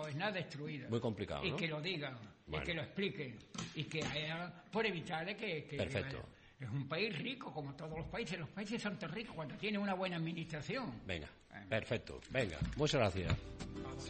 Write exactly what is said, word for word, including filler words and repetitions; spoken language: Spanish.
pues nada destruido. Muy complicado, y ¿no? que lo digan, Bueno. y que lo expliquen, y que haya, por evitar que, que Perfecto. que es un país rico como todos los países. Los países son tan ricos cuando tienen una buena administración. Venga, perfecto. Venga, muchas gracias.